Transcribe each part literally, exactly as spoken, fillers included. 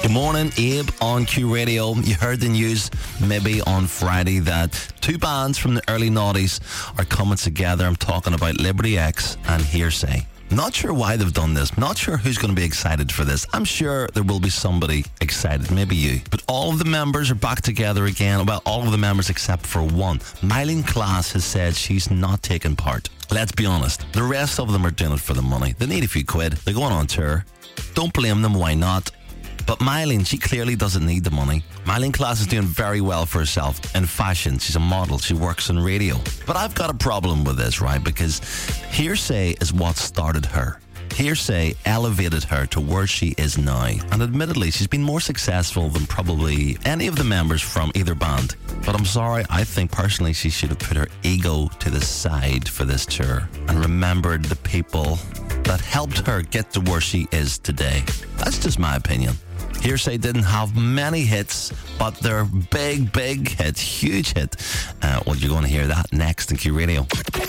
Good morning, Abe on Q Radio. You heard the news maybe on Friday that two bands from the early noughties are coming together. I'm talking about Liberty X and Hearsay. Not sure why they've done this. Not sure who's going to be excited for this. I'm sure there will be somebody excited, maybe you. But all of the members are back together again. Well, all of the members except for one. Mylene Klass has said she's not taking part. Let's be honest. The rest of them are doing it for the money. They need a few quid. They're going on tour. Don't blame them. Why not? But Mylene, she clearly doesn't need the money. Mylene Klass is doing very well for herself in fashion. She's a model. She works on radio. But I've got a problem with this, right? Because Hearsay is what started her. Hearsay elevated her to where she is now. And admittedly, she's been more successful than probably any of the members from either band. But I'm sorry, I think personally she should have put her ego to the side for this tour and remembered the people that helped her get to where she is today. That's just my opinion. Hearsay didn't have many hits, but they're big, big hits, huge hit. Uh, well, you're going to hear that next in Q Radio.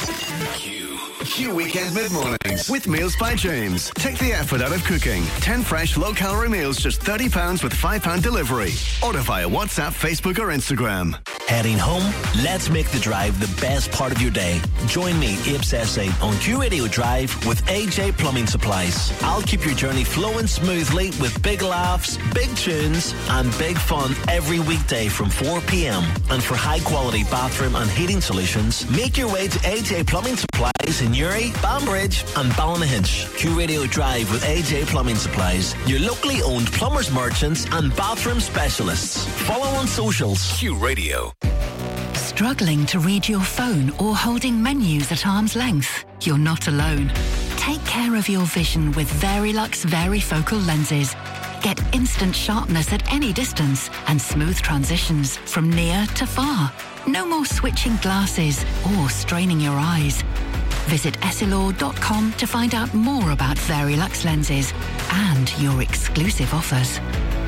Q. Q Weekend Mid-Mornings with Meals by James. Take the effort out of cooking. ten fresh, low-calorie meals, just thirty pounds with five pounds delivery. Order via WhatsApp, Facebook or Instagram. Heading home? Let's make the drive the best part of your day. Join me, Abe Sessay, on Q Radio Drive with A J Plumbing Supplies. I'll keep your journey flowing smoothly with big laughs, big tunes and big fun every weekday from four p.m. And for high-quality bathroom and heating solutions, make your way to A J Plumbing Supplies in Newry, Banbridge and Ballynahinch. Q Radio Drive with A J Plumbing Supplies, your locally owned plumbers, merchants and bathroom specialists. Follow on socials. Q Radio. Struggling to read your phone or holding menus at arm's length? You're not alone. Take care of your vision with Verilux Varifocal lenses. Get instant sharpness at any distance and smooth transitions from near to far. No more switching glasses or straining your eyes. Visit essilor dot com to find out more about Verilux lenses and your exclusive offers.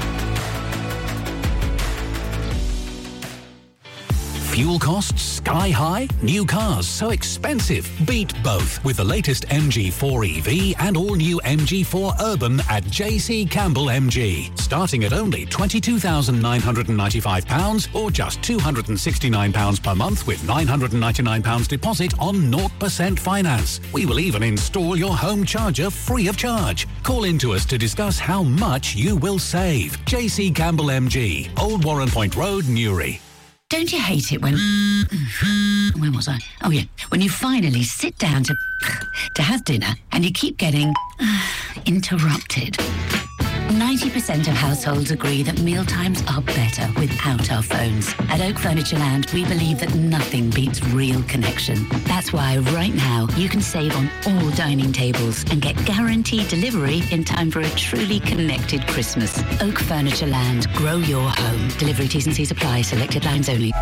Fuel costs sky high? New cars so expensive? Beat both with the latest M G four E V and all-new M G four Urban at J C Campbell M G. Starting at only twenty-two thousand nine hundred ninety-five pounds or just two hundred sixty-nine pounds per month with nine hundred ninety-nine pounds deposit on zero percent finance. We will even install your home charger free of charge. Call in to us to discuss how much you will save. J C Campbell M G, Old Warren Point Road, Newry. Don't you hate it when... Where was I? Oh, yeah. When you finally sit down to... to have dinner and you keep getting... interrupted. ninety percent of households agree that mealtimes are better without our phones. At Oak Furniture Land, we believe that nothing beats real connection. That's why right now you can save on all dining tables and get guaranteed delivery in time for a truly connected Christmas. Oak Furniture Land. Grow your home. Delivery T's and C's apply. Selected lines only.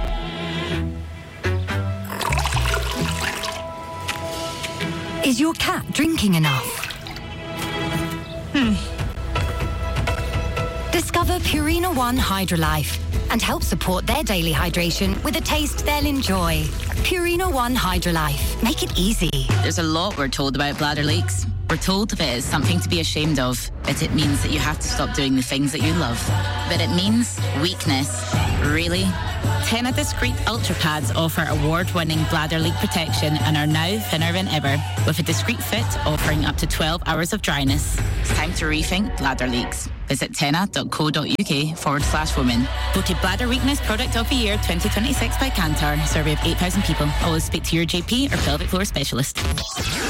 Is your cat drinking enough? Hmm. Discover Purina One Hydrolife and help support their daily hydration with a taste they'll enjoy. Purina One Hydrolife. Make it easy. There's a lot we're told about bladder leaks. We're told that it is something to be ashamed of, that it means that you have to stop doing the things that you love. But it means weakness. Really? Tena Discreet Ultra Pads offer award-winning bladder leak protection and are now thinner than ever, with a discreet fit offering up to twelve hours of dryness. It's time to rethink bladder leaks. Visit tena.co.uk forward slash women. Voted Bladder Weakness Product of the Year twenty twenty-six by Kantar. Survey of eight thousand people. Always speak to your G P or pelvic floor specialist.